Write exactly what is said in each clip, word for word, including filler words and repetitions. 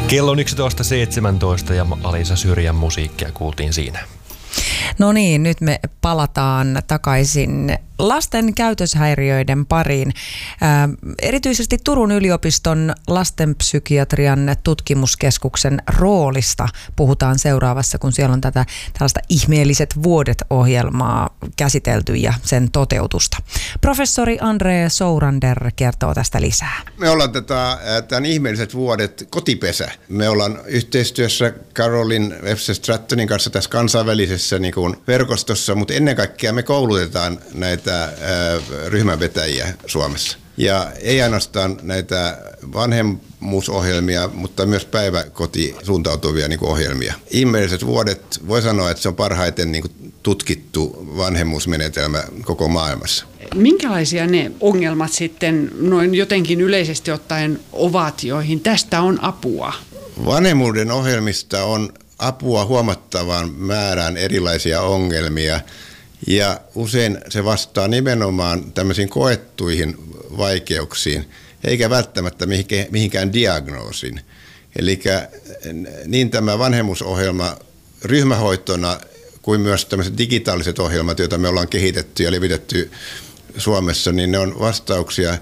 Kello on yksitoista seitsemäntoista ja Alisa Syrjän musiikkia kuultiin siinä. No niin, nyt me palataan takaisin lasten käytöshäiriöiden pariin. Ää, erityisesti Turun yliopiston lastenpsykiatrian tutkimuskeskuksen roolista puhutaan seuraavassa, kun siellä on tätä tällaista ihmeelliset vuodet-ohjelmaa käsitelty ja sen toteutusta. Professori Andre Sourander kertoo tästä lisää. Me ollaan tätä, tämän ihmeelliset vuodet kotipesä. Me ollaan yhteistyössä Caroline Webster-Strattonin kanssa tässä kansainvälisessä niin kuin verkostossa, mutta ennen kaikkea me koulutetaan näitä ryhmänvetäjiä Suomessa. Ja ei ainoastaan näitä vanhemmuusohjelmia, mutta myös päiväkoti suuntautuvia niin kuin ohjelmia. Ihmeelliset vuodet, voi sanoa, että se on parhaiten niin kuin tutkittu vanhemmuusmenetelmä koko maailmassa. Minkälaisia ne ongelmat sitten noin jotenkin yleisesti ottaen ovat, joihin tästä on apua? Vanhemmuuden ohjelmista on apua huomattavaan määrään erilaisia ongelmia. Ja usein se vastaa nimenomaan tämmöisiin koettuihin vaikeuksiin, eikä välttämättä mihinkään diagnoosiin. Eli niin tämä vanhemmuusohjelma ryhmähoitona kuin myös tämmöiset digitaaliset ohjelmat, joita me ollaan kehitetty ja levitetty Suomessa, niin ne on vastauksia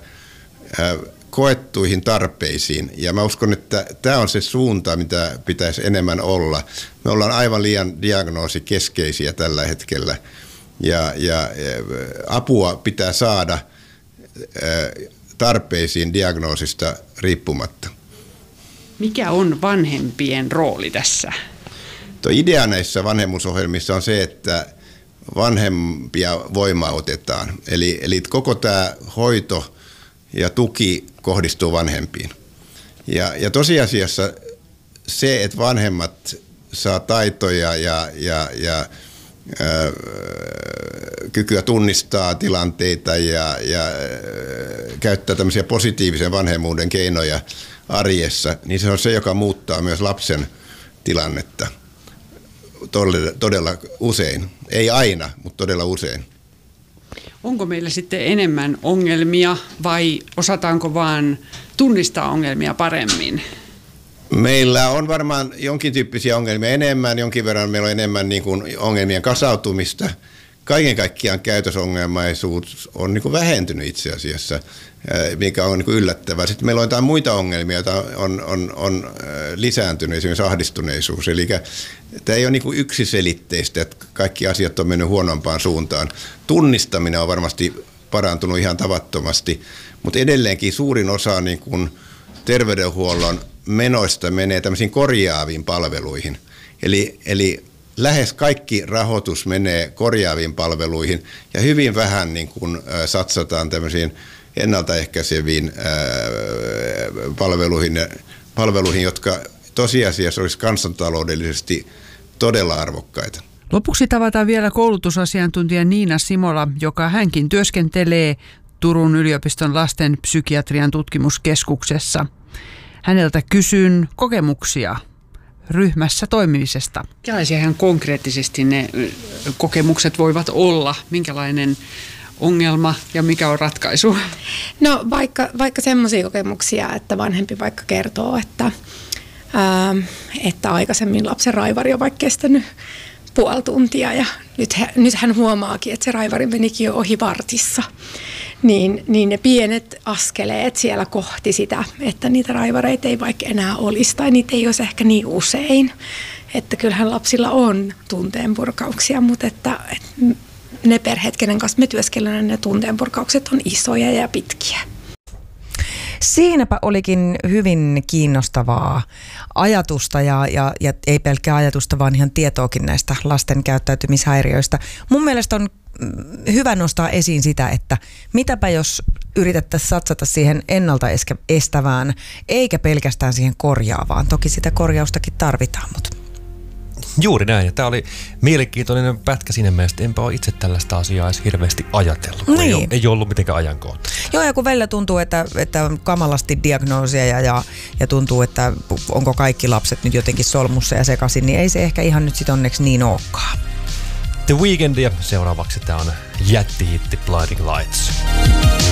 koettuihin tarpeisiin. Ja mä uskon, että tämä on se suunta, mitä pitäisi enemmän olla. Me ollaan aivan liian diagnoosikeskeisiä tällä hetkellä. Ja, ja apua pitää saada tarpeisiin diagnoosista riippumatta. Mikä on vanhempien rooli tässä? Tuo idea näissä vanhemmuusohjelmissa on se, että vanhempia voimautetaan. Eli, eli koko tämä hoito ja tuki kohdistuu vanhempiin. Ja, ja tosiasiassa se, että vanhemmat saa taitoja ja, ja, ja kykyä tunnistaa tilanteita ja, ja käyttää tämmöisiä positiivisen vanhemmuuden keinoja arjessa, niin se on se, joka muuttaa myös lapsen tilannetta todella, todella usein. Ei aina, mutta todella usein. Onko meillä sitten enemmän ongelmia vai osataanko vaan tunnistaa ongelmia paremmin? Meillä on varmaan jonkin tyyppisiä ongelmia enemmän, jonkin verran meillä on enemmän niin kuin ongelmien kasautumista. Kaiken kaikkiaan käytösongelmaisuus on niin kuin vähentynyt itse asiassa, mikä on niin kuin yllättävää. Sitten meillä on jotain muita ongelmia, joita on, on, on lisääntynyt, esimerkiksi ahdistuneisuus. Eli tämä ei ole niin kuin yksiselitteistä, että kaikki asiat on mennyt huonompaan suuntaan. Tunnistaminen on varmasti parantunut ihan tavattomasti, mutta edelleenkin suurin osa niin kuin terveydenhuollon menoista menee tämmöisiin korjaaviin palveluihin. Eli, eli lähes kaikki rahoitus menee korjaaviin palveluihin ja hyvin vähän niin kuin satsataan tämmöisiin ennaltaehkäiseviin palveluihin, palveluihin, jotka tosiasiassa olisi kansantaloudellisesti todella arvokkaita. Lopuksi tavataan vielä koulutusasiantuntija Niina Simola, joka hänkin työskentelee Turun yliopiston lasten psykiatrian tutkimuskeskuksessa. Häneltä kysyn kokemuksia ryhmässä toimimisesta. Minkälaisia ihan konkreettisesti ne kokemukset voivat olla? Minkälainen ongelma ja mikä on ratkaisu? No vaikka, vaikka semmoisia kokemuksia, että vanhempi vaikka kertoo, että, ää, että aikaisemmin lapsen raivari on vaikka kestänyt puoli tuntia ja nyt, nyt hän huomaakin, että se raivari menikin jo ohi vartissa. Niin, niin ne pienet askeleet siellä kohti sitä, että niitä raivareita ei vaikka enää olisi tai niitä ei olisi ehkä niin usein. Että kyllähän lapsilla on tunteenpurkauksia, mutta että, että ne perheet, kenen kanssa me työskennellään, ne tunteenpurkaukset on isoja ja pitkiä. Siinäpä olikin hyvin kiinnostavaa ajatusta ja, ja, ja ei pelkkää ajatusta, vaan ihan tietoakin näistä lasten käyttäytymishäiriöistä. Mun mielestä on hyvä nostaa esiin sitä, että mitäpä jos yritettäisiin satsata siihen ennaltaestävään, eikä pelkästään siihen korjaavaan. Toki sitä korjaustakin tarvitaan, mutta... Juuri näin, ja tämä oli mielenkiintoinen pätkä siinä mielessä, enpä ole itse tällaista asiaa edes hirveästi ajatellut, kun niin. ei, ole, ei ollut mitenkään ajankohtaista. Joo, ja kun välillä tuntuu, että, että on kamalasti diagnoosia ja, ja, ja tuntuu, että onko kaikki lapset nyt jotenkin solmussa ja sekaisin, niin ei se ehkä ihan nyt sit onneksi niin olekaan. The Weeknd ja seuraavaksi tämä on jättihitti Blinding Lights.